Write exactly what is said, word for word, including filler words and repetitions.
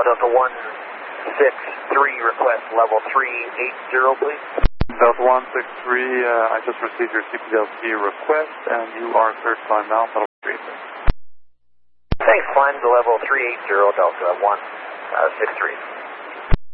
Delta one six three, request level three eight zero, please. Delta one six three, uh, I just received your C P L C request, and you are cleared to climb Mount Level three. Thanks, climb to level three eight zero, Delta one six three.